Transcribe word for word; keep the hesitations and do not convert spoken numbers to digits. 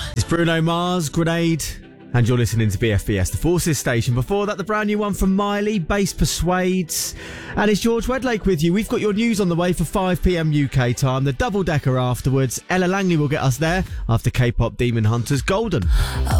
It's Bruno Mars, Grenade, and you're listening to B F B S, the Forces station. Before that, the brand new one from Miley, Bass Persuades. And it's George Wedlake with you. We've got your news on the way for five p.m. U K time, the double-decker afterwards. Ella Langley will get us there after K-pop Demon Hunters Golden.